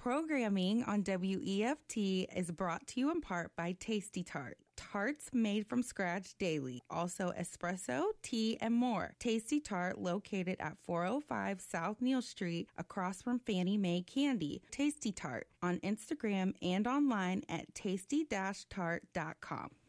Programming on WEFT is brought to you in part by Tasty Tart. Tarts made from scratch daily. Also espresso, tea, and more. Tasty Tart located at 405 South Neal Street across from Fannie Mae Candy. Tasty Tart on Instagram and online at tasty-tart.com.